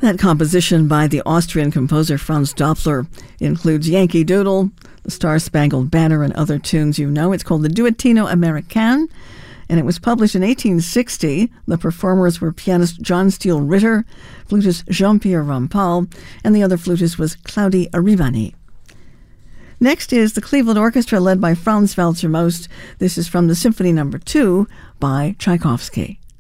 That composition by the Austrian composer Franz Doppler includes Yankee Doodle, the Star-Spangled Banner, and other tunes you know. It's called the Duettino Americain, and it was published in 1860. The performers were pianist John Steele Ritter, flutist Jean-Pierre Rampal, and the other flutist was Claude Arrivani. Next is the Cleveland Orchestra led by Franz Walzer Most. This is from the Symphony No. 2 by Tchaikovsky.